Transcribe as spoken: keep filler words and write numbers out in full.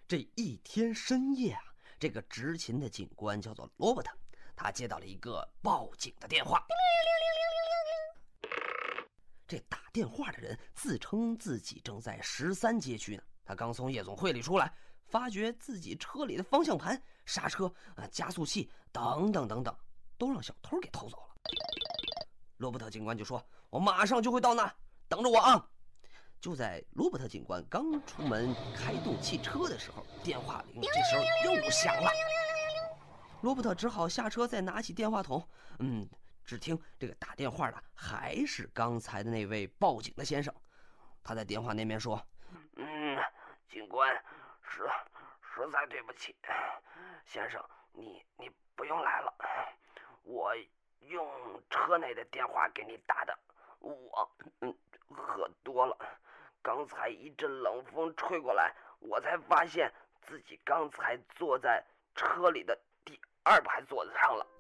这一天深夜啊，这个执勤的警官叫做罗伯特，他接到了一个报警的电话。这打电话的人自称自己正在十三街区呢，他刚从夜总会里出来，发觉自己车里的方向盘、刹车、呃、加速器等等等等都让小偷给偷走了。罗伯特警官就说：“我马上就会到那，等着我啊！”就在罗伯特警官刚出门开动汽车的时候，电话铃这时候又响了。罗伯特只好下车，再拿起电话筒。嗯，只听这个打电话的还是刚才的那位报警的先生。他在电话那边说：“ 嗯，警官，实实在对不起，先生，你你不用来了，我用车内的电话给你打的，我嗯喝多了。”刚才一阵冷风吹过来，我才发现自己刚才坐在车里的第二排座子上了。